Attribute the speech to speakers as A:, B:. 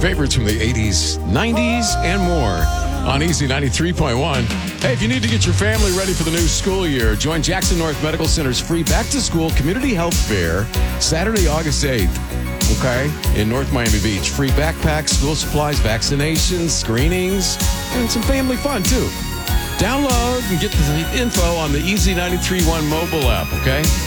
A: favorites from the 80s, 90s, and more on Easy 93.1. Hey, if you need to get your family ready for the new school year, join Jackson North Medical Center's free back-to-school community health fair Saturday, August 8th. Okay, in North Miami Beach. Free backpacks, school supplies, vaccinations, screenings, and some family fun, too. Download and get the info on the Easy 93.1 mobile app, okay?